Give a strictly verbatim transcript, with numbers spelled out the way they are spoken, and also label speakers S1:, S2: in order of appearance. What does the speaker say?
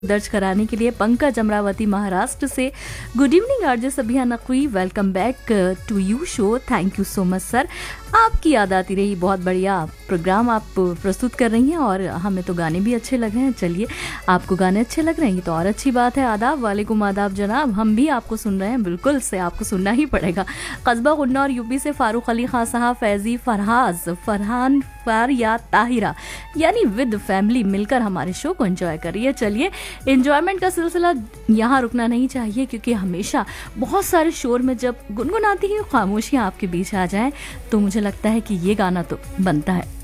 S1: दर्ज कराने के लिए पंकज अमरावती महाराष्ट्र से। Good evening RJ Sabiha Naqvi, welcome back to you show. Thank you so much sir, आपकी याद आती रही। बहुत बढ़िया प्रोग्राम आप प्रस्तुत कर रही हैं और हमें तो गाने भी अच्छे लग रहे हैं। चलिए, आपको गाने अच्छे लग रहे हैं तो और अच्छी बात है। आदाब, वालेकुम आदाब जनाब, हम भी आपको सुन रहे हैं, बिल्कुल से आपको सुनना ही पड़ेगा। कस्बा गुन्नौर यूपी से फारूक अली खान साहब, फैजी, फरहाज, फरहान, फार या ताहिरा यानी विद फैमिली मिलकर हमारे शो को एंजॉय करिए। चलिए, एंजॉयमेंट का सिलसिला यहाँ रुकना नहीं चाहिए, क्योंकि हमेशा बहुत सारे शोर में जब गुनगुनाती हुई खामोशियाँ आपके बीच आ जाएं तो मुझे लगता है कि ये गाना तो बनता है।